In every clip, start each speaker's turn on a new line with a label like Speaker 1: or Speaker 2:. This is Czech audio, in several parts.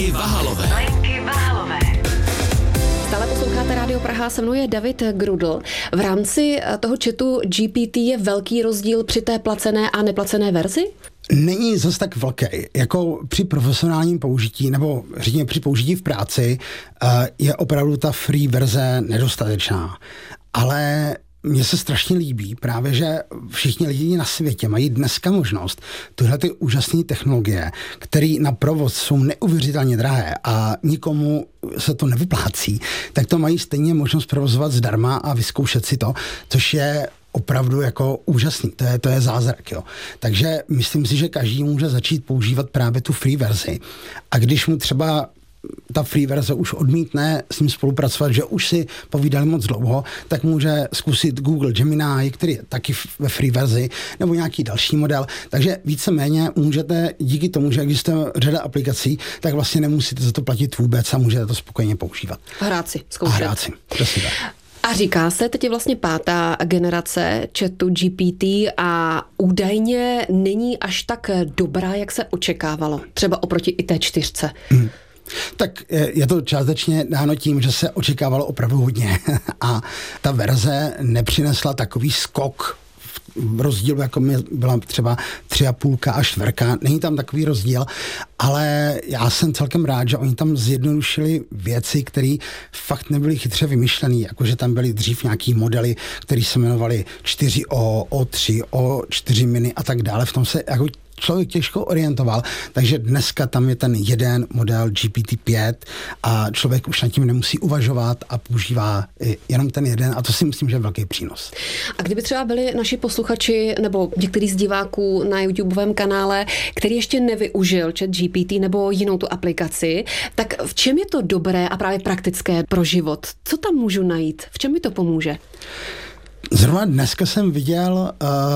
Speaker 1: Lenky Vahalové.
Speaker 2: Stále posloucháte Rádio Praha, se mnou je David Grudl. V rámci toho chatu GPT je velký rozdíl při té placené a neplacené verzi?
Speaker 3: Není zase tak velký. Jako při profesionálním použití, nebo řekněme při použití v práci, je opravdu ta free verze nedostatečná. Ale mně se strašně líbí právě, že všichni lidi na světě mají dneska možnost tyhle ty úžasné technologie, které na provoz jsou neuvěřitelně drahé a nikomu se to nevyplácí, tak to mají stejně možnost provozovat zdarma a vyzkoušet si to, což je opravdu jako úžasný. To je zázrak, jo. Takže myslím si, že každý může začít používat právě tu free verzi. A když mu třeba ta free verze už odmítne s ním spolupracovat, že už si povídali moc dlouho, tak může zkusit Google Gemini, který je taky ve free verzi, nebo nějaký další model. Takže víceméně můžete, díky tomu, že existuje řada aplikací, tak vlastně nemusíte za to platit vůbec a můžete to spokojeně používat.
Speaker 2: Hrát si, zkoušet.
Speaker 3: Hrát si, přesně tak.
Speaker 2: A říká se, teď je vlastně 5. generace chatu GPT a údajně není až tak dobrá, jak se očekávalo. Třeba oproti i té 4.
Speaker 3: Tak je to částečně dáno tím, že se očekávalo opravdu hodně a ta verze nepřinesla takový skok v rozdílu, jako mi byla třeba 3,5 a 4. Není tam takový rozdíl, ale já jsem celkem rád, že oni tam zjednodušili věci, které fakt nebyly chytře vymyšlené, jakože tam byly dřív nějaký modely, které se jmenovaly 4O, O3, O4 mini a tak dále. V tom se jako člověk těžko orientoval, takže dneska tam je ten jeden model GPT-5 a člověk už nad tím nemusí uvažovat a používá jenom ten jeden a to si myslím, že je velký přínos.
Speaker 2: A kdyby třeba byli naši posluchači nebo některý z diváků na YouTubeovém kanále, který ještě nevyužil ChatGPT nebo jinou tu aplikaci, tak v čem je to dobré a právě praktické pro život? Co tam můžu najít? V čem mi to pomůže?
Speaker 3: Zrovna dneska jsem viděl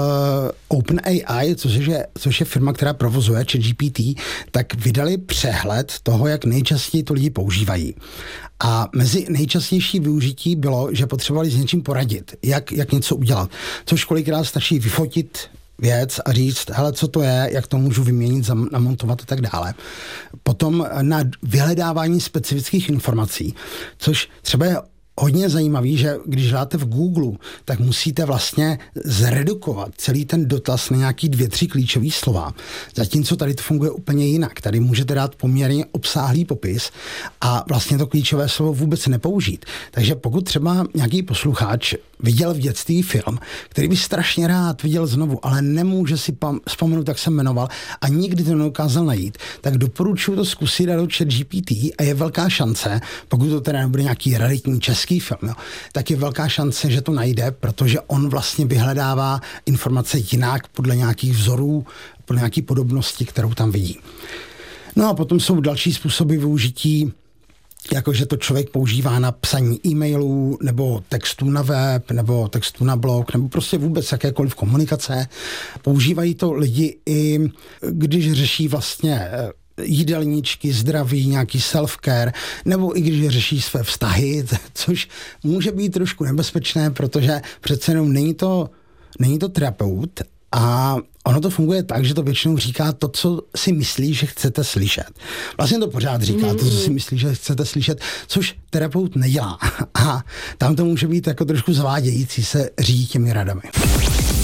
Speaker 3: OpenAI, což je firma, která provozuje ChatGPT, tak vydali přehled toho, jak nejčastěji to lidi používají. A mezi nejčastější využití bylo, že potřebovali s něčím poradit, jak něco udělat. Což kolikrát stačí vyfotit věc a říct, hele, co to je, jak to můžu vyměnit, namontovat a tak dále. Potom na vyhledávání specifických informací, což třeba je hodně zajímavý, že když hledáte v Google, tak musíte vlastně zredukovat celý ten dotaz na nějaký 2-3 klíčový slova. Zatímco tady to funguje úplně jinak. Tady můžete dát poměrně obsáhlý popis a vlastně to klíčové slovo vůbec nepoužít. Takže pokud třeba nějaký posluchač viděl v dětství film, který by strašně rád viděl znovu, ale nemůže si vzpomenout, jak se jmenoval a nikdy to nedokázal najít, tak doporučuji to zkusit dát do ChatGPT a je velká šance, pokud to teda nebude nějaký raritní český film, jo, tak je velká šance, že to najde, protože on vlastně vyhledává informace jinak podle nějakých vzorů, podle nějaký podobnosti, kterou tam vidí. No a potom jsou další způsoby využití, jakože to člověk používá na psaní e-mailů, nebo textů na web, nebo textů na blog, nebo prostě vůbec jakékoliv komunikace. Používají to lidi i když řeší vlastně jídelníčky, zdraví, nějaký self-care, nebo i když řeší své vztahy, což může být trošku nebezpečné, protože přece jenom není to terapeut a ono to funguje tak, že to většinou říká to, co si myslí, že chcete slyšet. Vlastně to pořád říká to, co si myslí, že chcete slyšet, což terapeut nedělá. A tam to může být jako trošku zavádějící se řídit těmi radami.